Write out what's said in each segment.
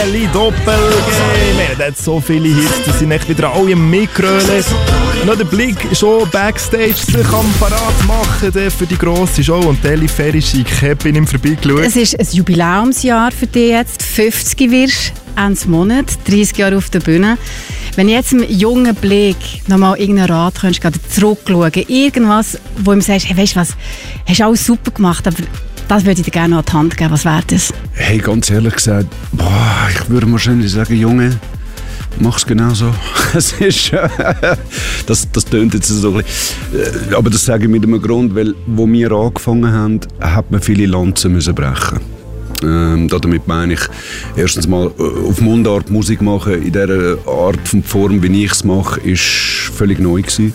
Kelly Doppelgänger. Der hat so viele Hits, die sind echt wieder alle mitgrölen. Noch der Blick schon Backstage sich am Parat machen für die grosse Show. Und Deli Ferischi, ich bin ihm vorbeigeschaut. Es ist ein Jubiläumsjahr für dich jetzt. 50 wirst Ende Monat, 30 Jahre auf der Bühne. Wenn du jetzt im jungen Blick nochmal irgendeinen Rat könntest, gerade zurückschauen, irgendwas, wo ihm sagst, hey, weißt du was, hast du alles super gemacht, aber das würde ich dir gerne noch an die Hand geben. Was wäre das? Hey, ganz ehrlich gesagt, ich würde wahrscheinlich sagen, Junge, mach's genau so. Es ist, das tönt jetzt so ein bisschen, aber das sage ich mit einem Grund, weil, wo wir angefangen haben, hat man viele Lanzen müssen brechen. Damit meine ich, erstens mal auf Mundart Musik machen, in dieser Art von Form, wie ich es mache, ist völlig neu gewesen.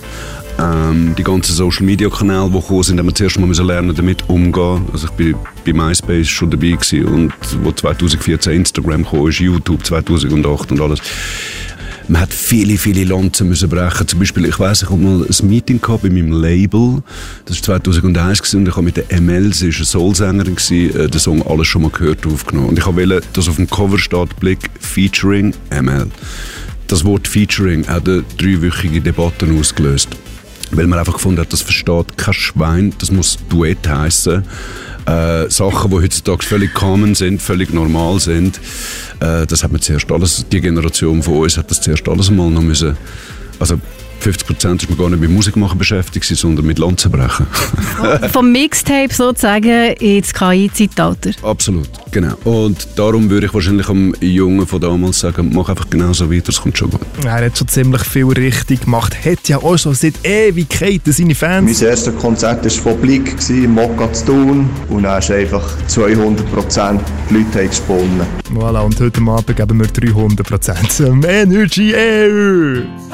Die ganzen Social-Media-Kanäle, die gekommen sind, haben wir zuerst mal lernen, damit umzugehen. Also ich bin bei MySpace schon dabei gewesen und wo 2014 Instagram kam, ist YouTube 2008 und alles. Man hat viele, viele Lanzen müssen brechen. Zum Beispiel, ich weiss, ich hatte mal ein Meeting gehabt bei meinem Label. Das war 2001 gewesen, und ich habe mit der ML, sie war eine Soul-Sängerin, den Song «Alles schon mal gehört» aufgenommen. Und ich wollte, dass auf dem Cover steht, Blick, Featuring ML. Das Wort Featuring hat eine 3-wöchige Debatte ausgelöst. Weil man einfach gefunden hat, das versteht kein Schwein, das muss Duett heissen. Sachen, die heutzutage völlig common sind, völlig normal sind, das hat man zuerst alles, die Generation von uns hat das zuerst alles mal noch müssen, also 50% ist man gar nicht mit Musik machen beschäftigt, sondern mit Lanzen brechen. Vom Mixtape sozusagen ins KI-Zeitalter. Absolut, genau. Und darum würde ich wahrscheinlich am Jungen von damals sagen, mach einfach genauso weiter, es kommt schon gut. Er hat schon ziemlich viel richtig gemacht, hat ja auch schon seit Ewigkeiten seine Fans. Mein erstes Konzert war von Blick im Mokka zu Thun und dann ist einfach 200% die Leute gesponnen. Voilà, und heute Abend geben wir 300%. Energy Air!